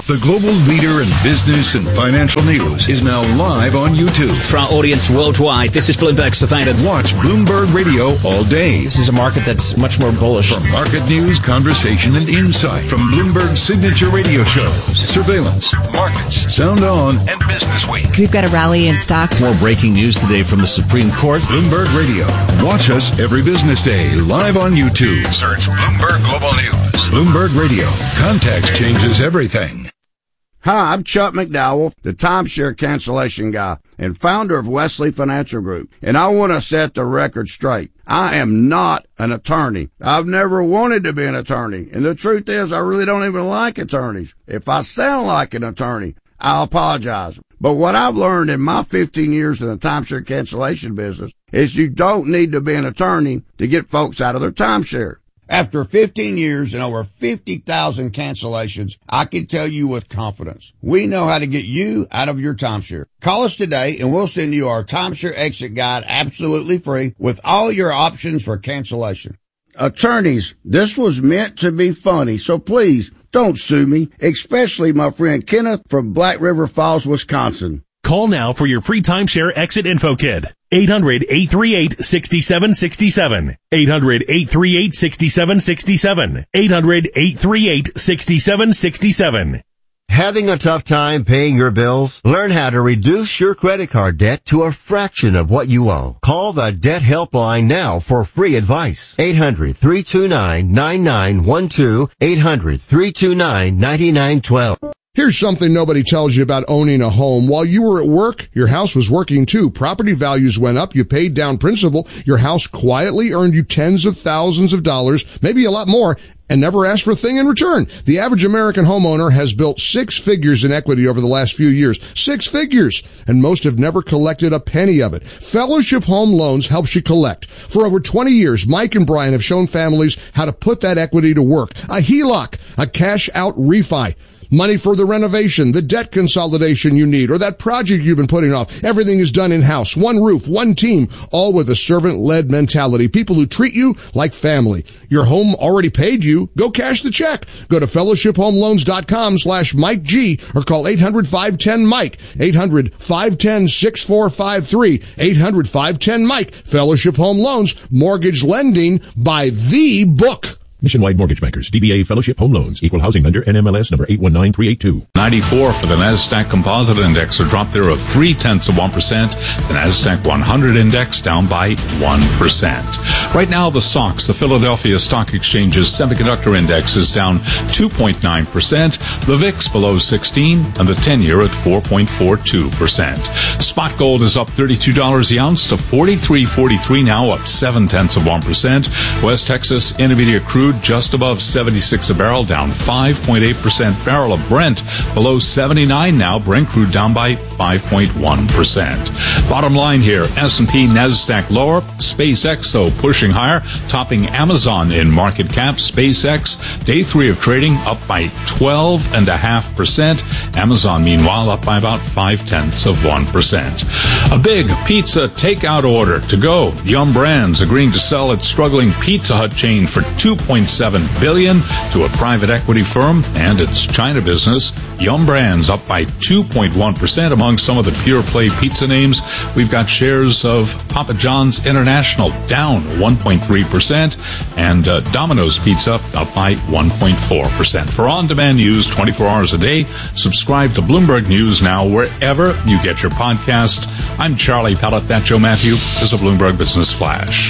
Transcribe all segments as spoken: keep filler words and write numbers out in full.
The global leader in business and financial news is now live on YouTube. For our audience worldwide, this is Bloomberg Surveillance. Watch Bloomberg Radio all day. This is a market that's much more bullish. For market news, conversation, and insight from Bloomberg's signature radio shows, Surveillance, Markets, Sound On, and Business Week. We've got a rally in stocks. More breaking news today from the Supreme Court. Bloomberg Radio. Watch us every business day live on YouTube. Search Bloomberg Global News. Bloomberg Radio. Context changes everything. Hi, I'm Chuck McDowell, the timeshare cancellation guy and founder of Wesley Financial Group. And I want to set the record straight. I am not an attorney. I've never wanted to be an attorney. And the truth is, I really don't even like attorneys. If I sound like an attorney, I apologize. But what I've learned in my fifteen years in the timeshare cancellation business is you don't need to be an attorney to get folks out of their timeshare. After fifteen years and over fifty thousand cancellations, I can tell you with confidence, we know how to get you out of your timeshare. Call us today and we'll send you our timeshare exit guide absolutely free with all your options for cancellation. Attorneys, this was meant to be funny, so please don't sue me, especially my friend Kenneth from Black River Falls, Wisconsin. Call now for your free timeshare exit info kit. eight hundred, eight three eight, six seven six seven. eight hundred, eight three eight, six seven six seven. eight hundred, eight three eight, six seven six seven. Having a tough time paying your bills? Learn how to reduce your credit card debt to a fraction of what you owe. Call the Debt Helpline now for free advice. eight hundred, three two nine, nine nine one two. eight hundred, three two nine, nine nine one two. Here's something nobody tells you about owning a home. While you were at work, your house was working too. Property values went up. You paid down principal. Your house quietly earned you tens of thousands of dollars, maybe a lot more, and never asked for a thing in return. The average American homeowner has built six figures in equity over the last few years. Six figures! And most have never collected a penny of it. Fellowship Home Loans helps you collect. For over twenty years, Mike and Brian have shown families how to put that equity to work. A H E L O C, a cash-out refi. Money for the renovation, the debt consolidation you need, or that project you've been putting off. Everything is done in-house. One roof, one team, all with a servant-led mentality. People who treat you like family. Your home already paid you. Go cash the check. Go to fellowship home loans dot com slash Mike G or call eight hundred, five one zero, Mike. eight hundred, five one zero, six four five three. eight hundred, five one zero, Mike. Fellowship Home Loans. Mortgage lending by the book. Nationwide Mortgage Bankers, D B A Fellowship Home Loans, Equal Housing Lender, N M L S number eight one nine three eight two. ninety-four for the NASDAQ Composite Index, a drop there of three-tenths of one percent. The NASDAQ one hundred Index down by one percent. Right now, the S O X, the Philadelphia Stock Exchange's Semiconductor Index, is down two point nine percent. The V I X below sixteen, and the ten-year at four point four two percent. Spot gold is up thirty-two dollars the ounce to forty-three forty-three now, up seven-tenths of one percent. West Texas Intermediate Crude just above seventy-six a barrel, down five point eight percent. Barrel of Brent below seventy-nine now. Brent crude down by five point one percent. Bottom line here, S and P, NASDAQ lower. SpaceX, though, pushing higher, topping Amazon in market cap. SpaceX, day three of trading, up by twelve point five percent. Amazon, meanwhile, up by about five-tenths of one percent. A big pizza takeout order to go. Yum Brands agreeing to sell its struggling Pizza Hut chain for two point seven billion dollars to a private equity firm, and its China business, Yum Brands, up by two point one percent. Among some of the pure play pizza names, we've got shares of Papa John's International down one point three percent, and uh, Domino's Pizza up by one point four percent. For on-demand news twenty-four hours a day, subscribe to Bloomberg News now wherever you get your podcast. I'm Charlie Pellet. That Joe Matthew is a Bloomberg Business Flash.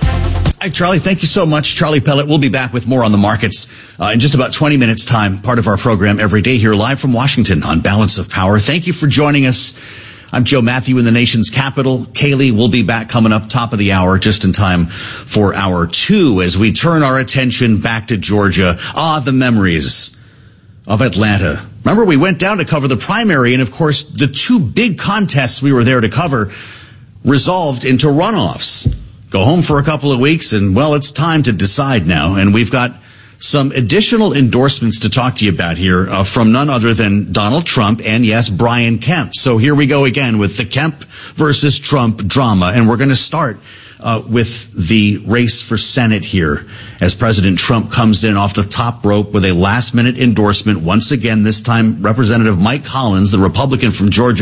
Hi, Charlie. Thank you so much. Charlie Pellet. We'll be back with more on the markets uh, in just about twenty minutes time, part of our program every day here live from Washington on Balance of Power. Thank you for joining us. I'm Joe Matthew in the nation's capital. Kaylee will be back coming up top of the hour, just in time for hour two, as we turn our attention back to Georgia. Ah, the memories of Atlanta. Remember, we went down to cover the primary, and of course, the two big contests we were there to cover resolved into runoffs. Go home for a couple of weeks, and, well, it's time to decide now. And we've got some additional endorsements to talk to you about here uh, from none other than Donald Trump and, yes, Brian Kemp. So here we go again with the Kemp versus Trump drama. And we're going to start uh, with the race for Senate here as President Trump comes in off the top rope with a last-minute endorsement. Once again, this time Representative Mike Collins, the Republican from Georgia,